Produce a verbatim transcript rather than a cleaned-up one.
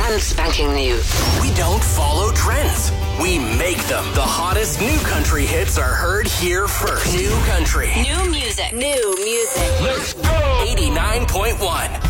brand spanking new. We don't follow trends. We make them. The hottest new country hits are heard here first. New country. New music. New music. Let's go! eighty-nine point one.